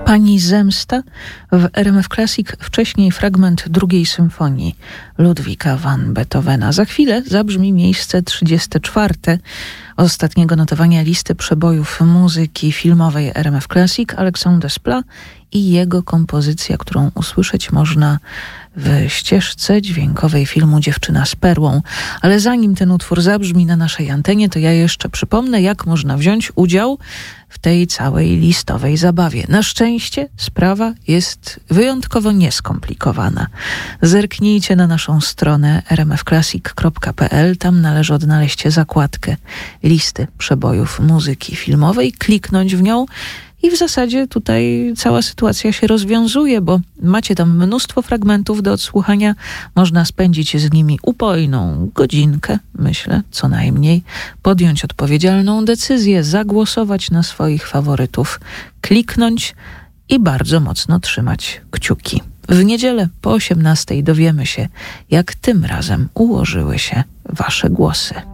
Pani Zemsta w RMF Classic, wcześniej fragment drugiej symfonii Ludwika van Beethovena. Za chwilę zabrzmi miejsce 34 ostatniego notowania listy przebojów muzyki filmowej RMF Classic, Alexandre Desplat i jego kompozycja, którą usłyszeć można w ścieżce dźwiękowej filmu Dziewczyna z perłą. Ale zanim ten utwór zabrzmi na naszej antenie, to ja jeszcze przypomnę, jak można wziąć udział w tej całej listowej zabawie. Na szczęście sprawa jest wyjątkowo nieskomplikowana. Zerknijcie na naszą stronę rmfclassic.pl. Tam należy odnaleźć zakładkę listy przebojów muzyki filmowej, kliknąć w nią i w zasadzie tutaj cała sytuacja się rozwiązuje, bo macie tam mnóstwo fragmentów do odsłuchania. Można spędzić z nimi upojną godzinkę, myślę, co najmniej. Podjąć odpowiedzialną decyzję, zagłosować na swoich faworytów, kliknąć i bardzo mocno trzymać kciuki. W niedzielę po 18:00 dowiemy się, jak tym razem ułożyły się wasze głosy.